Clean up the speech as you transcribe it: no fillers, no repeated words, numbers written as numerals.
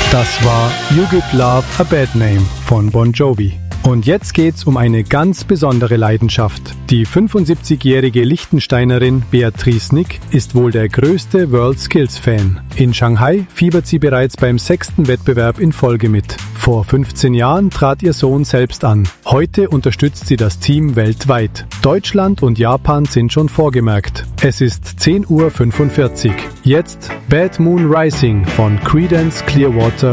Das war You Give Love a Bad Name von Bon Jovi. Und jetzt geht's um eine ganz besondere Leidenschaft. Die 75-jährige Liechtensteinerin Beatrice Nick ist wohl der größte World Skills Fan. In Shanghai fiebert sie bereits beim 6. Wettbewerb in Folge mit. Vor 15 Jahren trat ihr Sohn selbst an. Heute unterstützt sie das Team weltweit. Deutschland und Japan sind schon vorgemerkt. Es ist 10:45 Uhr. Jetzt Bad Moon Rising von Creedence Clearwater